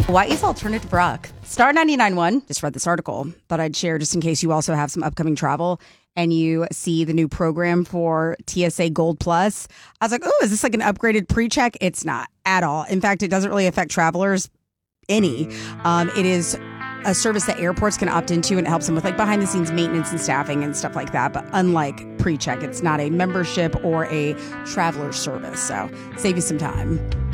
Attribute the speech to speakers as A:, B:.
A: Hawaii's alternative rock. Star 99.1 just read this article. Thought I'd share just in case you also have some upcoming travel and you see the new program for TSA Gold Plus. I was like, oh, is this like an upgraded pre-check? It's not at all. In fact, it doesn't really affect travelers any. It is a service that airports can opt into, and it helps them with like behind the scenes maintenance and staffing and stuff like that. But unlike pre-check, it's not a membership or a traveler service. So save you some time.